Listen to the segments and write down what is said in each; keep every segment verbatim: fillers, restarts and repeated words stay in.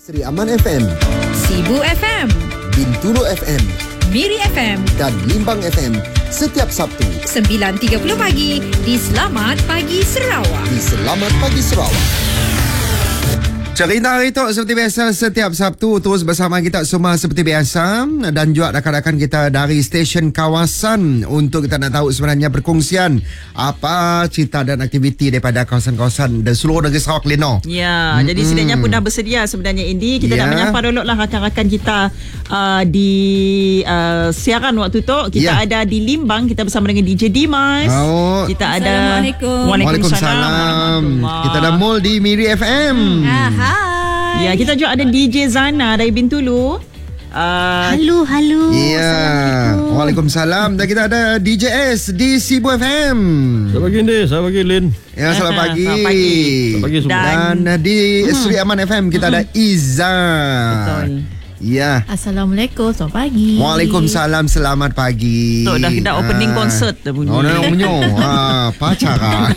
Seri Aman F M, Sibu F M, Bintulu F M, Miri F M dan Limbang F M setiap Sabtu sembilan tiga puluh pagi di Selamat Pagi Sarawak. di Selamat Pagi Sarawak. Cerita hari tu seperti biasa setiap Sabtu terus bersama kita semua seperti biasa, dan juga rakan-rakan kita dari stesen kawasan untuk kita nak tahu sebenarnya perkongsian apa cerita dan aktiviti daripada kawasan-kawasan di seluruh negeri Sarawak, Lino. Ya, mm-hmm. jadi sidangnya pun dah bersedia sebenarnya Indi. Kita Ya. nak menyapa dulu lah rakan-rakan kita uh, di uh, siaran waktu tu. Kita Ya. ada di Limbang, kita bersama dengan D J Dimas. Oh. Kita ada Assalamualaikum. Waalaikumsalam. Kita ada Mul di Miri F M. Ah, hai. Ya, kita juga ada D J Zana dari Bintulu. Uh, Halo, halo. Ya. Waalaikumsalam. Dan kita ada D J S di Sibu F M. Selamat pagi Indi, selamat pagi Lin. Ya, selamat Aha, pagi. selamat pagi. Selamat pagi semua. Dan, dan di Seri Aman F M kita ada Iza. Betul. Ya. Assalamualaikum, selamat pagi. Waalaikumsalam, selamat pagi. Tu dah dah opening Ah. concert dah bunyi. Oh, dah bunyi. Ah, pacara.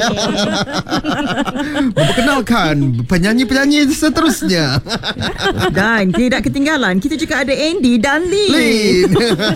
Memperkenalkan penyanyi-penyanyi seterusnya. Dan tidak ketinggalan, kita juga ada Andy dan Lin. Lin.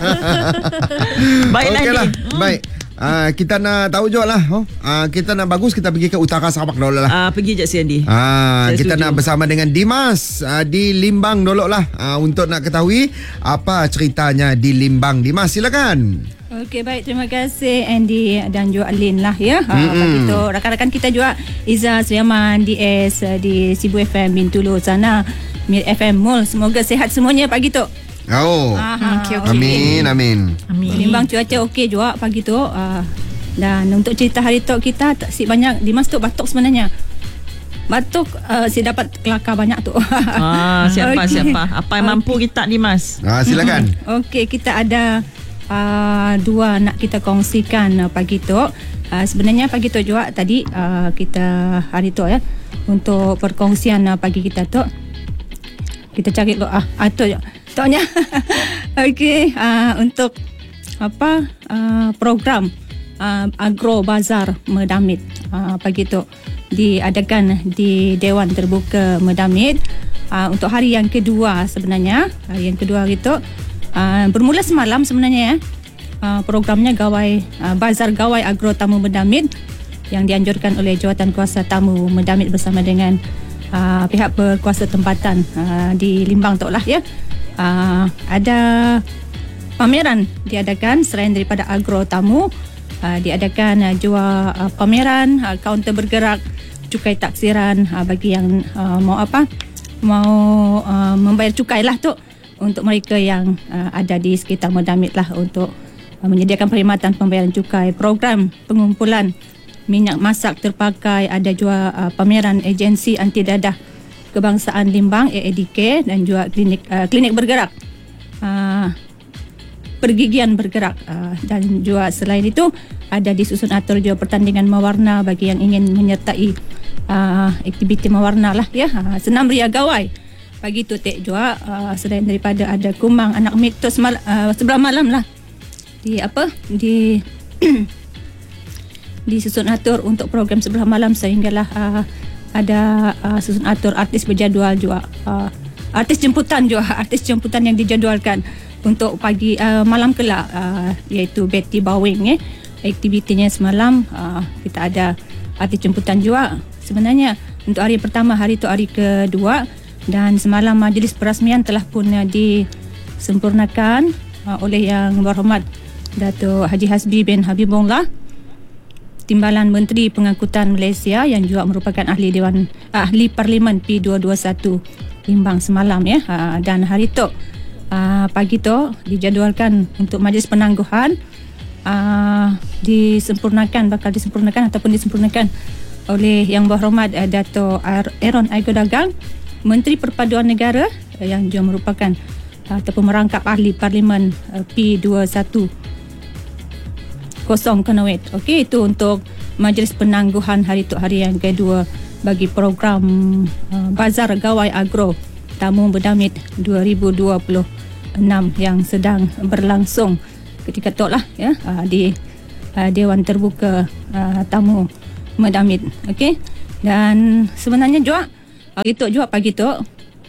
Baiklah, Okeylah, Lin. baik. Ah, kita nak tahu juga lah. Oh. Ah, kita nak bagus kita pergi ke utara Sarawak dulu lah. Uh, pergi je si Andy. Ah, Saya kita setuju. nak bersama dengan Dimas ah, di Limbang dulu lah ah, untuk nak ketahui apa ceritanya di Limbang. Dimas, silakan. Okey, baik, terima kasih Andy dan juga Lin lah ya. Ha, Mm-mm. pagi tu rakan-rakan kita juga Iza, Sriaman, D S uh, di Sibu F M, Bintulu sana, Mir F M Mall. Semoga sihat semuanya pagi tu. Oh. Aha, Okey, okey. Amin, amin. Amin. Limbang cuaca okey juga pagi tu. Uh, dan untuk cerita hari tu kita tak si banyak Dimas tu batuk sebenarnya. Batuk uh, si dapat kelakar banyak tu. Ah, siapa Okey. siapa? Apa yang mampu kita Dimas? Ah, silakan. Okey, kita ada uh, dua nak kita kongsikan uh, pagi tu. Uh, sebenarnya pagi tu juga tadi uh, kita hari tu ya untuk perkongsian uh, pagi kita tu. Kita cari dulu ah, ah tu je. Toknya. Okey, uh, untuk apa uh, program uh, Agro Bazar Medamit uh, pagi tu diadakan di Dewan Terbuka Medamit uh, untuk hari yang kedua sebenarnya. Uh, yang kedua hari tu uh, bermula semalam sebenarnya ya. Uh, programnya Gawai uh, Bazar Gawai Agro Tamu Medamit yang dianjurkan oleh Jawatan Kuasa Tamu Medamit bersama dengan uh, pihak berkuasa tempatan uh, di Limbang tu lah ya. Uh, ada pameran diadakan selain daripada agro tamu, uh, diadakan uh, juga uh, pameran uh, kaunter bergerak cukai taksiran uh, bagi yang uh, mau apa mau uh, membayar cukai lah tu untuk mereka yang uh, ada di sekitar Medamit lah untuk uh, menyediakan perkhidmatan pembayaran cukai, program pengumpulan minyak masak terpakai, ada juga uh, pameran agensi anti dadah Kebangsaan Limbang A A D K dan juga klinik uh, klinik bergerak uh, pergigian bergerak uh, dan juga selain itu ada disusun atur juga pertandingan mewarna bagi yang ingin menyertai uh, aktiviti mewarna lah ya, uh, senam ria gawai pagi tu tek juga uh, selain daripada ada kumbang anak mitos mal, uh, sebelah malam lah di apa di disusun atur untuk program sebelah malam sehinggalah uh, ada uh, susun atur artis berjadual juga uh, artis jemputan juga artis jemputan yang dijadualkan untuk pagi uh, malam kelak uh, iaitu Betty Bawing eh. Aktivitinya semalam uh, kita ada artis jemputan juga sebenarnya untuk hari pertama, hari itu hari kedua, dan semalam majlis perasmian telah pun uh, disempurnakan uh, oleh Yang Berhormat Dato' Haji Hasbi bin Habibullah, Timbalan Menteri Pengangkutan Malaysia yang juga merupakan ahli Dewan ahli Parlimen P dua dua satu Limbang semalam ya. Uh, dan hari tu uh, pagi tu dijadualkan untuk majlis penangguhan uh, disempurnakan bakal disempurnakan ataupun disempurnakan oleh Yang Berhormat uh, Dato' Aaron Aigo Dagang, Menteri Perpaduan Negara uh, yang juga merupakan uh, ataupun merangkap ahli Parlimen uh, P dua satu kosong Kanawet. Okey, itu untuk majlis penangguhan hari tu hari yang kedua bagi program uh, Bazar Gawai Agro Tamu Medamit dua ribu dua puluh enam yang sedang berlangsung ketika tu lah ya uh, di uh, Dewan Terbuka uh, Tamu Medamit. Okey, dan sebenarnya juga pagi tu juga pagi tu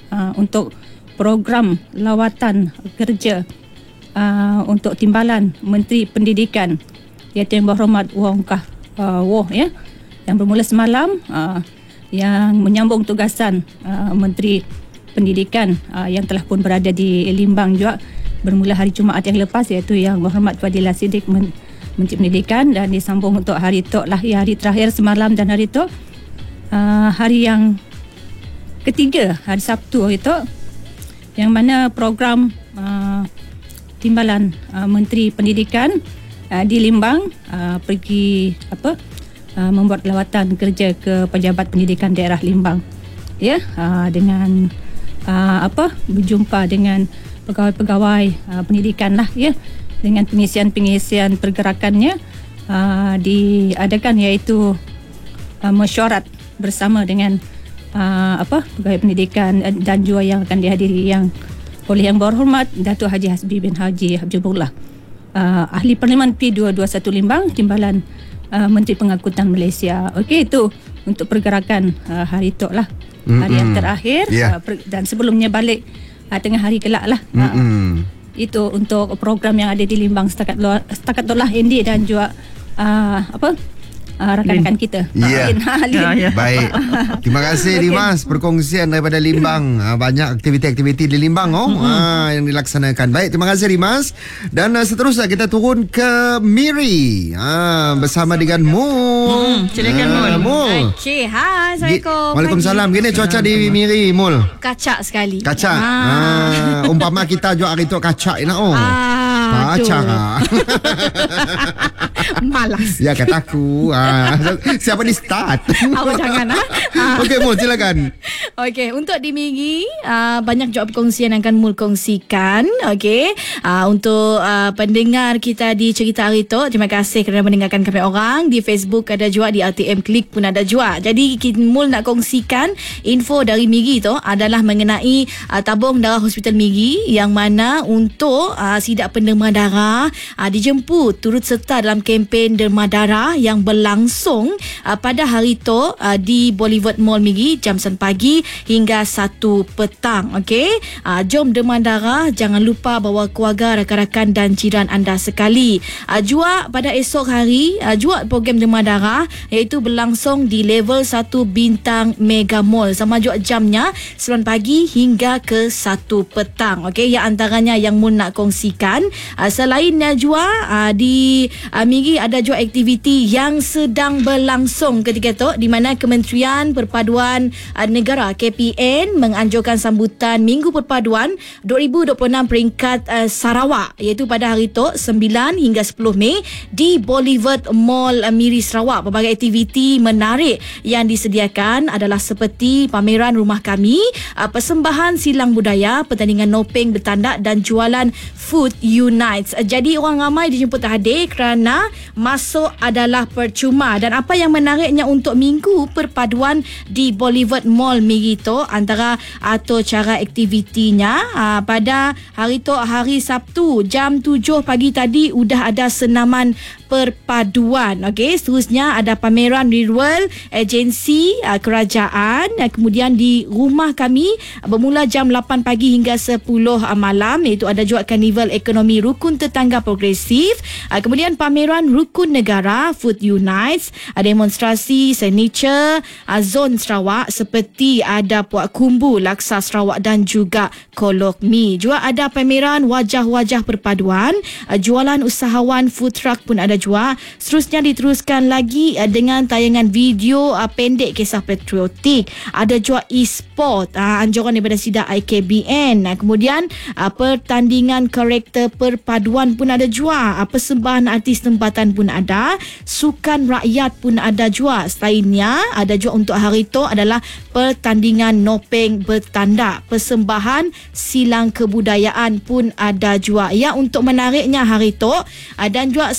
uh, untuk program lawatan kerja uh, untuk timbalan Menteri Pendidikan iaitu Yang Berhormat Wong Kah uh, Woh ya, yang bermula semalam, uh, yang menyambung tugasan uh, Menteri Pendidikan uh, yang telah pun berada di Limbang juga bermula hari Jumaat yang lepas, iaitu Yang Berhormat Fadilah Siddiq Men- Menteri Pendidikan, dan disambung untuk hari Tok lah, ya, hari terakhir semalam dan hari Tok uh, hari yang ketiga, hari Sabtu hari Tok, yang mana program uh, timbalan uh, Menteri Pendidikan uh, di Limbang uh, pergi apa uh, membuat lawatan kerja ke pejabat pendidikan daerah Limbang ya, uh, dengan uh, apa berjumpa dengan pegawai-pegawai uh, pendidikan lah ya, dengan pengisian-pengisian pergerakannya uh, diadakan, iaitu uh, mesyuarat bersama dengan Uh, apa pegawai pendidikan dan juga yang akan dihadiri yang oleh Yang Berhormat Datuk Haji Hasbi bin Haji Habibullah, uh, Ahli Parlimen P dua dua satu Limbang, timbalan uh, Menteri Pengangkutan Malaysia. Okey, itu untuk pergerakan uh, hari Tok lah, hari yang terakhir, yeah. uh, per, dan sebelumnya balik uh, tengah hari kelak lah. Uh, itu untuk program yang ada di Limbang setakat lo, setakat tu lah, Andy dan juga uh, apa Uh, rakan-rakan kita. Ya. Lin. Ha, Lin. Ya, ya. Baik. Terima kasih okay. Dimas perkongsian daripada Limbang. Uh, banyak aktiviti-aktiviti di Limbang oh mm-hmm. uh, yang dilaksanakan. Baik, terima kasih Dimas. Dan uh, seterusnya kita turun ke Miri uh, bersama dengan Mul. Hmm, silakan Mul. Uh, Mul. Okey, hai, Assalamualaikum. Waalaikumsalam. Gini cuaca di Miri, Mul. Kacak sekali. Kacak. Ah. Uh, umpama kita jual hari tu kacak nak oh. Ah, Kacak. Ah. Malas. Ya kataku. Ah. Siapa ni start? Awak jangan ah. Okey, Mul, silakan. Okey, untuk di Miri uh, banyak job perkongsian yang akan Mul kongsikan. Okey, uh, untuk uh, pendengar kita di Cerita Hari Tok, terima kasih kerana mendengarkan kami orang. Di Facebook ada juga, di R T M Klik pun ada juga. Jadi Mul nak kongsikan info dari Miri tu adalah mengenai uh, tabung darah Hospital Miri, yang mana untuk uh, sidak penderma darah uh, dijemput turut serta dalam kempen derma darah yang berlangsung uh, pada hari tu uh, di Boulevard Mall Miri jam sembilan pagi hingga satu petang. Okey, uh, jom derma darah, jangan lupa bawa keluarga, rakan-rakan dan jiran anda sekali. Uh, jua pada esok hari uh, jua program derma darah, iaitu berlangsung di level satu Bintang Mega Mall, sama juga jamnya sembilan pagi hingga ke satu petang. Okey, yang antaranya yang Mun nak kongsikan. Uh, selainnya jua uh, di uh, Miri ada juga aktiviti yang sedang berlangsung ketika itu, di mana Kementerian Perpaduan uh, Negara K P N menganjurkan sambutan Minggu Perpaduan dua ribu dua puluh enam peringkat uh, Sarawak, iaitu pada hari itu sembilan hingga sepuluh Mei di Boulevard Mall uh, Miri Sarawak. Pelbagai aktiviti menarik yang disediakan adalah seperti pameran rumah kami, uh, persembahan silang budaya, pertandingan nopeng bertandak dan jualan Food Unites. Uh, jadi orang ramai dijemput hadir kerana masuk adalah percuma. Dan apa yang menariknya untuk Minggu Perpaduan di Boulevard Mall Miri tu, antara atau cara aktivitinya aa, pada hari tu, hari Sabtu jam tujuh pagi tadi sudah ada senaman perpaduan. Okey, seterusnya ada pameran Real agensi aa, kerajaan. Aa, kemudian di rumah kami aa, bermula jam lapan pagi hingga sepuluh aa, malam, iaitu ada juga karnival ekonomi rukun tetangga progresif. Aa, kemudian pameran rukun negara Food Unites, ada demonstrasi signature uh, zon Sarawak seperti ada Puak Kumbu, Laksa Sarawak dan juga Kolok Mi. Juga ada pameran wajah-wajah perpaduan, uh, jualan usahawan food truck pun ada juga. Seterusnya diteruskan lagi uh, dengan tayangan video uh, pendek kisah patriotik. Ada juga e-sport, uh, anjuran daripada Sida I K B N. Uh, kemudian uh, pertandingan karakter perpaduan pun ada juga. Uh, persembahan artis tempatan pun ada. Sukan rakyat pun ada juga. Selainnya ada juga untuk hari itu adalah pertandingan nopeng bertanda, persembahan silang kebudayaan pun ada juga. Ya, untuk menariknya hari itu, dan juga selainnya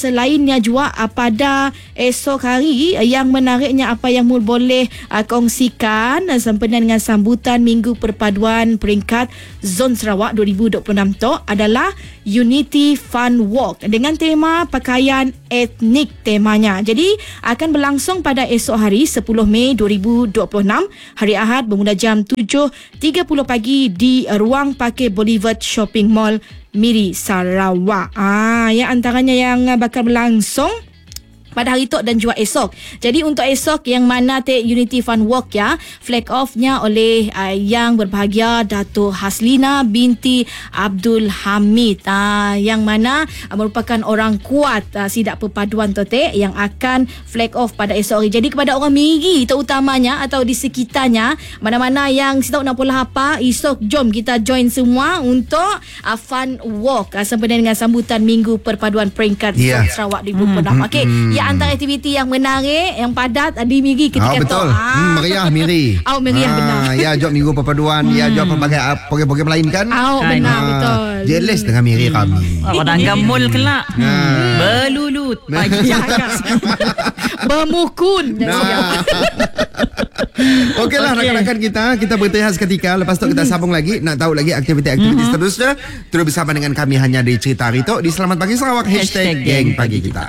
tahniah juga uh, pada esok hari. uh, Yang menariknya apa yang Mul boleh uh, kongsikan uh, sempena dengan sambutan Minggu Perpaduan Peringkat Zon Sarawak dua ribu dua puluh enam tu adalah Unity Fun Walk dengan tema pakaian etnik temanya. Jadi akan berlangsung pada esok hari sepuluh Mei dua ribu dua puluh enam hari Ahad bermula jam tujuh tiga puluh pagi di Ruang Parkir Boulevard Shopping Mall Miri Sarawak. Ah, ya antaranya yang bakal berlangsung pada hari tu dan juga esok. Jadi untuk esok yang mana take Unity Fun Walk ya, flag off-nya oleh uh, yang berbahagia Dato' Haslina binti Abdul Hamid, uh, yang mana uh, merupakan orang kuat uh, sidak perpaduan tu te yang akan flag off pada esok hari. Jadi kepada orang Miri terutamanya atau di sekitarnya, mana-mana yang si tahu nak pola apa, esok jom kita join semua untuk uh, Fun Walk uh, sempena dengan sambutan Minggu Perpaduan Peringkat Yeah. Zon Sarawak dua ribu dua puluh enam. Okey, ya antara aktiviti yang menarik, yang padat di Miri ketika Ah, betul. tu. Hmm, meriah Miri. Oh, meriah, benar. Ya, job Minggu Perpaduan, ya job pelbagai ah, program-program lain kan. Oh, Kan. benar, Ah, betul. Jealous dengan Miri kami. Orang gamul kelak. Berlulut pagi. Bermukun. Nah. Okeylah Okey. rakan-rakan kita, kita berhenti seketika. Lepas tu kita sambung lagi, nak tahu lagi aktiviti-aktiviti seterusnya. Terus bersama dengan kami hanya di Cerita Hari Tu di Selamat Pagi Sarawak hashtag Hashtag Geng Pagi Kita.